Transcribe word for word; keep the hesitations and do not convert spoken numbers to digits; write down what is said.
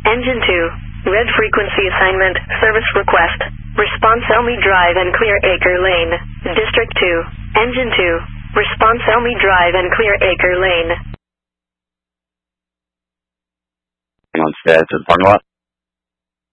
Engine two. Red frequency assignment, service request. Response Elmy Drive and clear Acre Lane. District two. Engine two. Response Elmy Drive and clear Acre Lane. On status of the parking lot.